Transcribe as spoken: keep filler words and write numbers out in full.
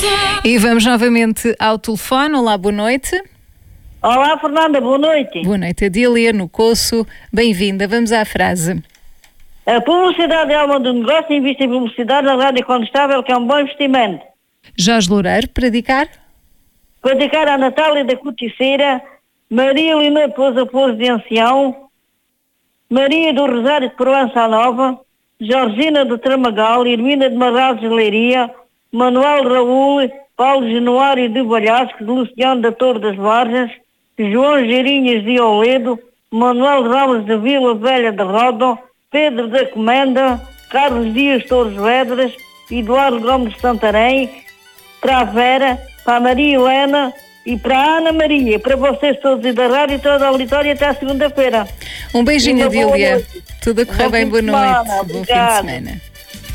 E vamos novamente ao telefone. Olá, boa noite. Olá, Fernanda, boa noite. Boa noite, Adília, no Coço. Bem-vinda. Vamos à frase. A publicidade é alma do negócio, investe em publicidade na rádio contestável, que é um bom investimento. Jorge Loureiro, predicar. Predicar a Natália da Corticeira, Maria Lina de Pousa Pouso de Ancião, Maria do Rosário de Provença Nova, Georgina do Tramagal, Irmina de Marrazes de Leiria, Manuel Raul, Paulo Januário de Balhasco, Luciano da Torre das Varjas, João Geirinhas de Oledo, Manuel Ramos de Vila Velha de Rodó, Pedro da Comenda, Carlos Dias Torres Vedras, Eduardo Gomes de Santarém, para a Vera, para a Maria Helena e para a Ana Maria, para vocês todos e da rádio e toda a auditória até à segunda-feira. Um beijinho, Adília. Tudo a correr bem, boa noite. Bom Bom fim de semana.